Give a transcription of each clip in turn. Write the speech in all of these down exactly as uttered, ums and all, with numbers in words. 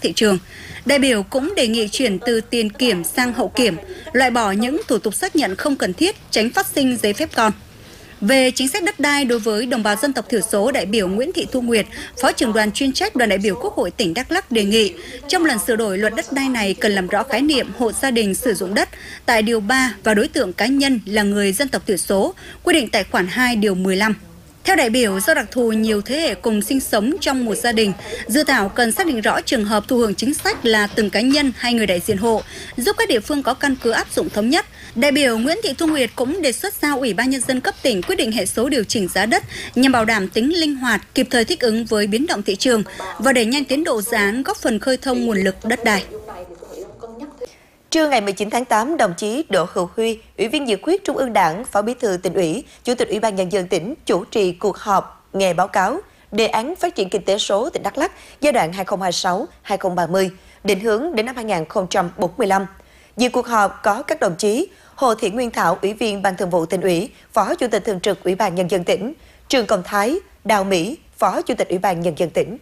thị trường. Đại biểu cũng đề nghị chuyển từ tiền kiểm sang hậu kiểm, loại bỏ những thủ tục xác nhận không cần thiết, tránh phát sinh giấy phép con. Về chính sách đất đai đối với đồng bào dân tộc thiểu số, đại biểu Nguyễn Thị Thu Nguyệt, Phó trưởng đoàn chuyên trách đoàn đại biểu Quốc hội tỉnh Đắk Lắk đề nghị trong lần sửa đổi luật đất đai này cần làm rõ khái niệm hộ gia đình sử dụng đất tại điều ba và đối tượng cá nhân là người dân tộc thiểu số, quy định tại khoản hai điều mười lăm. Theo đại biểu, do đặc thù nhiều thế hệ cùng sinh sống trong một gia đình, dự thảo cần xác định rõ trường hợp thụ hưởng chính sách là từng cá nhân hay người đại diện hộ, giúp các địa phương có căn cứ áp dụng thống nhất. Đại biểu Nguyễn Thị Thu Nguyệt cũng đề xuất giao Ủy ban Nhân dân cấp tỉnh quyết định hệ số điều chỉnh giá đất nhằm bảo đảm tính linh hoạt, kịp thời thích ứng với biến động thị trường và đẩy nhanh tiến độ dự án, góp phần khơi thông nguồn lực đất đai. Trưa ngày mười chín tháng tám, đồng chí Đỗ Hữu Huy, Ủy viên Dự khuyết Trung ương Đảng, Phó Bí thư Tỉnh ủy, Chủ tịch Ủy ban Nhân dân tỉnh chủ trì cuộc họp nghe báo cáo đề án phát triển kinh tế số tỉnh Đắk Lắk giai đoạn hai nghìn không trăm hai mươi sáu đến hai nghìn không trăm ba mươi, định hướng đến năm hai nghìn không trăm bốn mươi lăm. Dự cuộc họp có các đồng chí Hồ Thị Nguyên Thảo, Ủy viên Ban Thường vụ Tỉnh ủy, Phó Chủ tịch Thường trực Ủy ban Nhân dân tỉnh, Trương Công Thái, Đào Mỹ, Phó Chủ tịch Ủy ban Nhân dân tỉnh.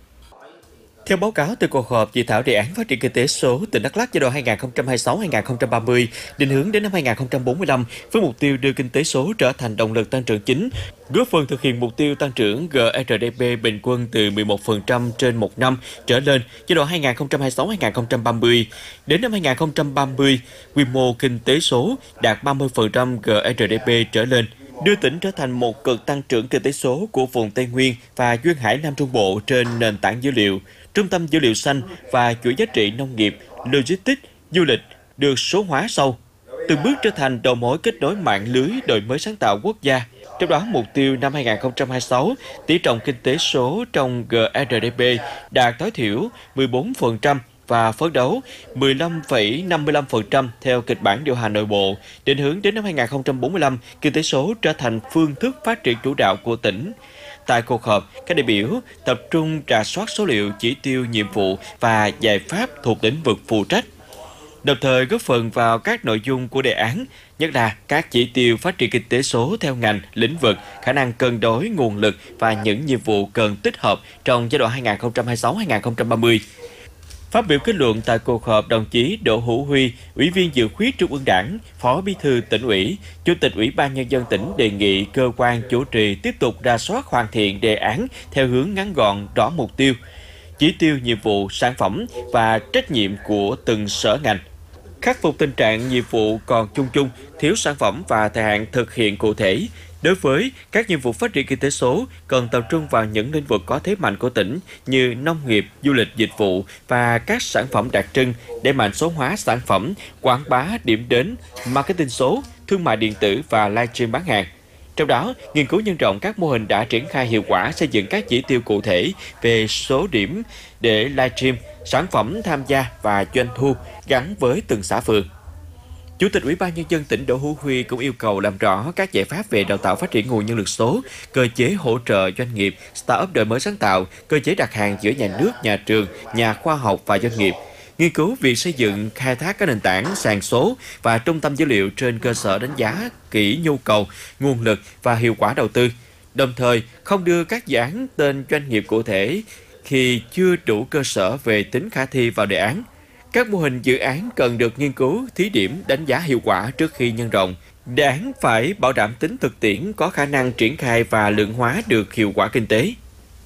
Theo báo cáo từ cuộc họp dự thảo đề án phát triển kinh tế số tỉnh Đắk Lắk giai đoạn hai nghìn không trăm hai mươi sáu đến hai nghìn không trăm ba mươi, định hướng đến năm hai nghìn không trăm bốn mươi lăm với mục tiêu đưa kinh tế số trở thành động lực tăng trưởng chính, góp phần thực hiện mục tiêu tăng trưởng G R D P bình quân từ mười một phần trăm trên một năm trở lên giai đoạn hai nghìn không trăm hai mươi sáu đến hai nghìn không trăm ba mươi. Đến năm hai nghìn không trăm ba mươi, quy mô kinh tế số đạt ba mươi phần trăm G R D P trở lên, đưa tỉnh trở thành một cực tăng trưởng kinh tế số của vùng Tây Nguyên và Duyên Hải Nam Trung Bộ trên nền tảng dữ liệu, trung tâm dữ liệu xanh và chuỗi giá trị nông nghiệp, logistics, du lịch được số hóa sâu, từng bước trở thành đầu mối kết nối mạng lưới đổi mới sáng tạo quốc gia. Trong đó, mục tiêu năm hai nghìn không trăm hai mươi sáu, tỷ trọng kinh tế số trong G R D P đạt tối thiểu mười bốn phần trăm và phấn đấu mười lăm phẩy năm mươi lăm phần trăm theo kịch bản điều hành nội bộ, định hướng đến năm hai nghìn không trăm bốn mươi lăm, kinh tế số trở thành phương thức phát triển chủ đạo của tỉnh. Tại cuộc họp, các đại biểu tập trung rà soát số liệu, chỉ tiêu, nhiệm vụ và giải pháp thuộc lĩnh vực phụ trách, đồng thời góp phần vào các nội dung của đề án, nhất là các chỉ tiêu phát triển kinh tế số theo ngành, lĩnh vực, khả năng cân đối nguồn lực và những nhiệm vụ cần tích hợp trong giai đoạn hai nghìn không trăm hai mươi sáu đến hai nghìn không trăm ba mươi. Phát biểu kết luận tại cuộc họp, đồng chí Đỗ Hữu Huy, Ủy viên Dự khuyết Trung ương Đảng, Phó Bí thư Tỉnh ủy, Chủ tịch Ủy ban Nhân dân tỉnh đề nghị cơ quan chủ trì tiếp tục rà soát hoàn thiện đề án theo hướng ngắn gọn, rõ mục tiêu, chỉ tiêu, nhiệm vụ, sản phẩm và trách nhiệm của từng sở ngành. Khắc phục tình trạng nhiệm vụ còn chung chung, thiếu sản phẩm và thời hạn thực hiện cụ thể. Đối với các nhiệm vụ phát triển kinh tế số, cần tập trung vào những lĩnh vực có thế mạnh của tỉnh như nông nghiệp, du lịch, dịch vụ và các sản phẩm đặc trưng, đẩy mạnh số hóa sản phẩm, quảng bá điểm đến, marketing số, thương mại điện tử và livestream bán hàng. Trong đó, nghiên cứu nhân rộng các mô hình đã triển khai hiệu quả, xây dựng các chỉ tiêu cụ thể về số điểm để livestream, sản phẩm tham gia và doanh thu gắn với từng xã phường. Chủ tịch Ủy ban Nhân dân tỉnh Đỗ Hữu Huy cũng yêu cầu làm rõ các giải pháp về đào tạo phát triển nguồn nhân lực số, cơ chế hỗ trợ doanh nghiệp, start-up đổi mới sáng tạo, cơ chế đặt hàng giữa nhà nước, nhà trường, nhà khoa học và doanh nghiệp. Nghiên cứu việc xây dựng, khai thác các nền tảng, sàn số và trung tâm dữ liệu trên cơ sở đánh giá kỹ nhu cầu, nguồn lực và hiệu quả đầu tư. Đồng thời, không đưa các dự án tên doanh nghiệp cụ thể khi chưa đủ cơ sở về tính khả thi vào đề án. Các mô hình dự án cần được nghiên cứu, thí điểm, đánh giá hiệu quả trước khi nhân rộng. Đề án phải bảo đảm tính thực tiễn, có khả năng triển khai và lượng hóa được hiệu quả kinh tế.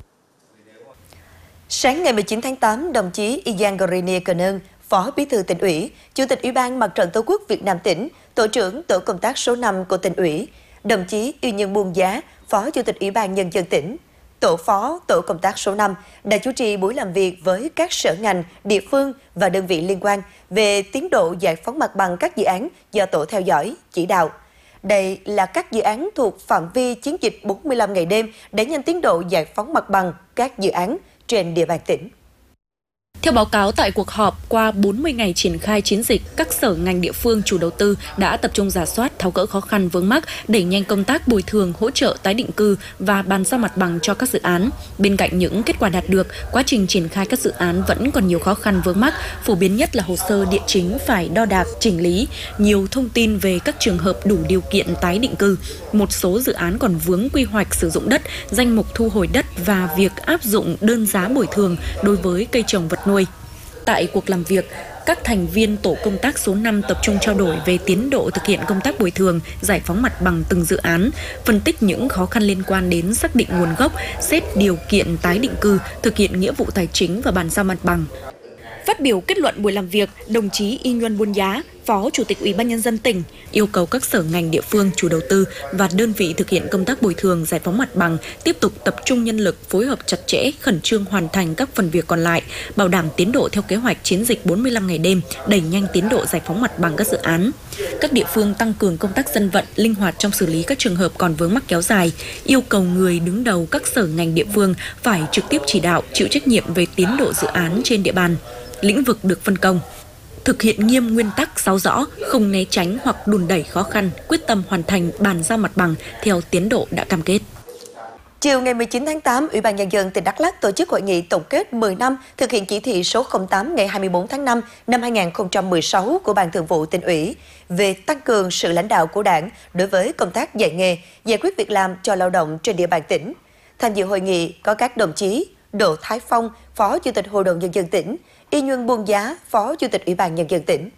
Sáng ngày mười chín tháng tám, đồng chí Ian Grenier Cơn, Phó Bí thư Tỉnh ủy, Chủ tịch Ủy ban Mặt trận Tổ quốc Việt Nam tỉnh, Tổ trưởng Tổ công tác số năm của Tỉnh ủy, đồng chí Yêu Nhân Buôn Giá, Phó Chủ tịch Ủy ban Nhân dân tỉnh, Tổ phó Tổ công tác số năm đã chủ trì buổi làm việc với các sở ngành, địa phương và đơn vị liên quan về tiến độ giải phóng mặt bằng các dự án do Tổ theo dõi, chỉ đạo. Đây là các dự án thuộc phạm vi chiến dịch bốn mươi lăm ngày đêm để nhanh tiến độ giải phóng mặt bằng các dự án trên địa bàn tỉnh. Theo báo cáo tại cuộc họp, qua bốn mươi ngày triển khai chiến dịch, các sở ngành địa phương chủ đầu tư đã tập trung rà soát, tháo gỡ khó khăn vướng mắc, đẩy nhanh công tác bồi thường, hỗ trợ tái định cư và bàn giao mặt bằng cho các dự án. Bên cạnh những kết quả đạt được, quá trình triển khai các dự án vẫn còn nhiều khó khăn vướng mắc, phổ biến nhất là hồ sơ địa chính phải đo đạc, chỉnh lý, nhiều thông tin về các trường hợp đủ điều kiện tái định cư. Một số dự án còn vướng quy hoạch sử dụng đất, danh mục thu hồi đất và việc áp dụng đơn giá bồi thường đối với cây trồng vật nuôi. Tại cuộc làm việc, các thành viên tổ công tác số năm tập trung trao đổi về tiến độ thực hiện công tác bồi thường, giải phóng mặt bằng từng dự án, phân tích những khó khăn liên quan đến xác định nguồn gốc, xét điều kiện tái định cư, thực hiện nghĩa vụ tài chính và bàn giao mặt bằng. Phát biểu kết luận buổi làm việc, đồng chí Y Nhuần Buôn Giá, Phó Chủ tịch Ủy ban Nhân dân tỉnh, yêu cầu các sở ngành địa phương, chủ đầu tư và đơn vị thực hiện công tác bồi thường, giải phóng mặt bằng tiếp tục tập trung nhân lực, phối hợp chặt chẽ, khẩn trương hoàn thành các phần việc còn lại, bảo đảm tiến độ theo kế hoạch chiến dịch bốn mươi lăm ngày đêm, đẩy nhanh tiến độ giải phóng mặt bằng các dự án. Các địa phương tăng cường công tác dân vận, linh hoạt trong xử lý các trường hợp còn vướng mắc kéo dài, yêu cầu người đứng đầu các sở ngành địa phương phải trực tiếp chỉ đạo, chịu trách nhiệm về tiến độ dự án trên địa bàn, lĩnh vực được phân công. Thực hiện nghiêm nguyên tắc sáu rõ, không né tránh hoặc đùn đẩy khó khăn, quyết tâm hoàn thành bàn giao mặt bằng theo tiến độ đã cam kết. Chiều ngày mười chín tháng tám, Ủy ban Nhân dân tỉnh Đắk Lắk tổ chức hội nghị tổng kết mười năm thực hiện chỉ thị số không tám ngày hai mươi tư tháng năm năm hai nghìn không trăm mười sáu của Ban Thường vụ Tỉnh ủy về tăng cường sự lãnh đạo của Đảng đối với công tác dạy nghề, giải quyết việc làm cho lao động trên địa bàn tỉnh. Tham dự hội nghị có các đồng chí Đỗ Thái Phong, Phó Chủ tịch Hội đồng Nhân dân tỉnh, Y Nhuần Buôn Giá, Phó Chủ tịch Ủy ban Nhân dân tỉnh.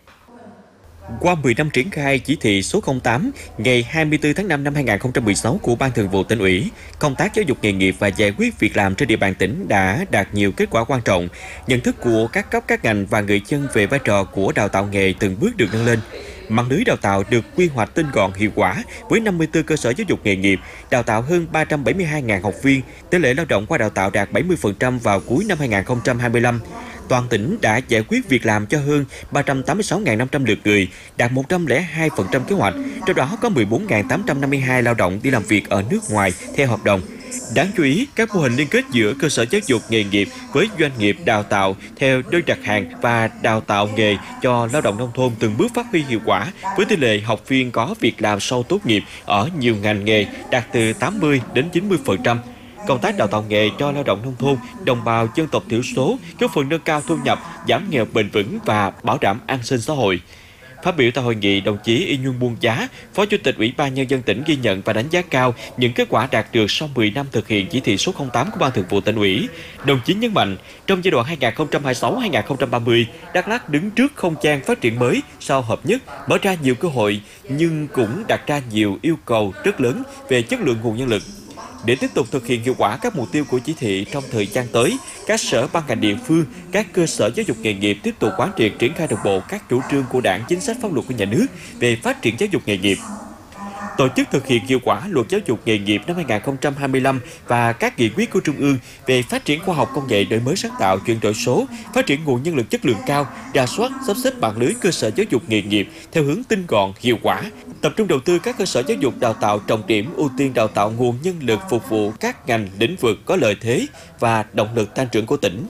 Qua mười năm triển khai chỉ thị số không tám ngày hai mươi tư tháng năm năm hai nghìn không trăm mười sáu của Ban Thường vụ Tỉnh ủy, công tác giáo dục nghề nghiệp và giải quyết việc làm trên địa bàn tỉnh đã đạt nhiều kết quả quan trọng. Nhận thức của các cấp các ngành và người dân về vai trò của đào tạo nghề từng bước được nâng lên. Mạng lưới đào tạo được quy hoạch tinh gọn hiệu quả với năm mươi tư cơ sở giáo dục nghề nghiệp, đào tạo hơn ba trăm bảy mươi hai nghìn học viên, tỷ lệ lao động qua đào tạo đạt bảy mươi phần trăm vào cuối năm hai nghìn không trăm hai mươi lăm. Toàn tỉnh đã giải quyết việc làm cho hơn ba trăm tám mươi sáu nghìn năm trăm lượt người, đạt một trăm lẻ hai phần trăm kế hoạch, trong đó có mười bốn nghìn tám trăm năm mươi hai lao động đi làm việc ở nước ngoài theo hợp đồng. Đáng chú ý, các mô hình liên kết giữa cơ sở giáo dục nghề nghiệp với doanh nghiệp đào tạo theo đơn đặt hàng và đào tạo nghề cho lao động nông thôn từng bước phát huy hiệu quả, với tỷ lệ học viên có việc làm sau tốt nghiệp ở nhiều ngành nghề đạt từ tám mươi đến chín mươi phần trăm. Công tác đào tạo nghề cho lao động nông thôn, đồng bào dân tộc thiểu số góp phần nâng cao thu nhập, giảm nghèo bền vững và bảo đảm an sinh xã hội. Phát biểu tại hội nghị, đồng chí Y Nhuần Buôn Giá, Phó Chủ tịch Ủy ban Nhân dân tỉnh ghi nhận và đánh giá cao những kết quả đạt được sau mười năm thực hiện chỉ thị số không tám của Ban Thường vụ Tỉnh ủy. Đồng chí nhấn mạnh, trong giai đoạn hai nghìn không trăm hai mươi sáu đến hai nghìn không trăm ba mươi, Đắk Lắk đứng trước không gian phát triển mới sau hợp nhất, mở ra nhiều cơ hội nhưng cũng đặt ra nhiều yêu cầu rất lớn về chất lượng nguồn nhân lực. Để tiếp tục thực hiện hiệu quả các mục tiêu của chỉ thị trong thời gian tới, các sở ban ngành địa phương, các cơ sở giáo dục nghề nghiệp tiếp tục quán triệt triển khai đồng bộ các chủ trương của Đảng, chính sách pháp luật của nhà nước về phát triển giáo dục nghề nghiệp. Tổ chức thực hiện hiệu quả luật giáo dục nghề nghiệp năm hai nghìn không trăm hai mươi lăm và các nghị quyết của Trung ương về phát triển khoa học công nghệ, đổi mới sáng tạo, chuyển đổi số, phát triển nguồn nhân lực chất lượng cao, rà soát, sắp xếp mạng lưới cơ sở giáo dục nghề nghiệp theo hướng tinh gọn, hiệu quả, tập trung đầu tư các cơ sở giáo dục đào tạo trọng điểm, ưu tiên đào tạo nguồn nhân lực phục vụ các ngành lĩnh vực có lợi thế và động lực tăng trưởng của tỉnh.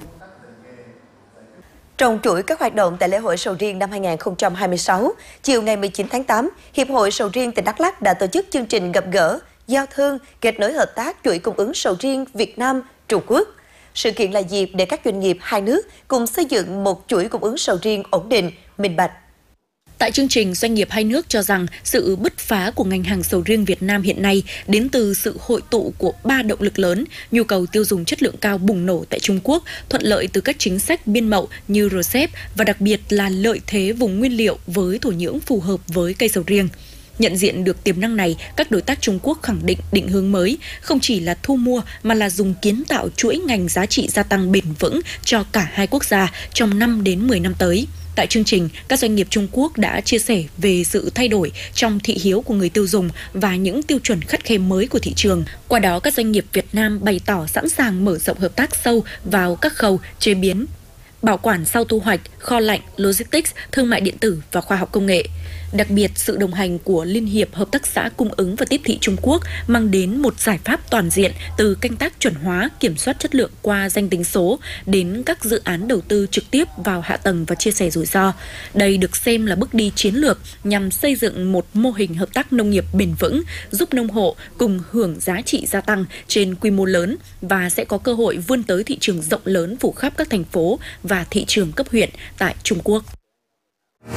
Trong chuỗi các hoạt động tại lễ hội sầu riêng năm hai nghìn không trăm hai mươi sáu, chiều ngày mười chín tháng tám, Hiệp hội Sầu riêng tỉnh Đắk Lắk đã tổ chức chương trình gặp gỡ, giao thương, kết nối hợp tác chuỗi cung ứng sầu riêng Việt Nam, Trung Quốc. Sự kiện là dịp để các doanh nghiệp hai nước cùng xây dựng một chuỗi cung ứng sầu riêng ổn định, minh bạch. Tại chương trình, doanh nghiệp hai nước cho rằng sự bứt phá của ngành hàng sầu riêng Việt Nam hiện nay đến từ sự hội tụ của ba động lực lớn: nhu cầu tiêu dùng chất lượng cao bùng nổ tại Trung Quốc, thuận lợi từ các chính sách biên mậu như rờ xê e pê và đặc biệt là lợi thế vùng nguyên liệu với thổ nhưỡng phù hợp với cây sầu riêng. Nhận diện được tiềm năng này, các đối tác Trung Quốc khẳng định định hướng mới không chỉ là thu mua mà là dùng kiến tạo chuỗi ngành giá trị gia tăng bền vững cho cả hai quốc gia trong năm đến mười năm tới. Tại chương trình, các doanh nghiệp Trung Quốc đã chia sẻ về sự thay đổi trong thị hiếu của người tiêu dùng và những tiêu chuẩn khắt khe mới của thị trường. Qua đó, các doanh nghiệp Việt Nam bày tỏ sẵn sàng mở rộng hợp tác sâu vào các khâu chế biến, bảo quản sau thu hoạch, kho lạnh, logistics, thương mại điện tử và khoa học công nghệ. Đặc biệt, sự đồng hành của Liên hiệp Hợp tác xã Cung ứng và Tiếp thị Trung Quốc mang đến một giải pháp toàn diện từ canh tác chuẩn hóa, kiểm soát chất lượng qua danh tính số đến các dự án đầu tư trực tiếp vào hạ tầng và chia sẻ rủi ro. Đây được xem là bước đi chiến lược nhằm xây dựng một mô hình hợp tác nông nghiệp bền vững, giúp nông hộ cùng hưởng giá trị gia tăng trên quy mô lớn và sẽ có cơ hội vươn tới thị trường rộng lớn phủ khắp các thành phố và thị trường cấp huyện tại Trung Quốc.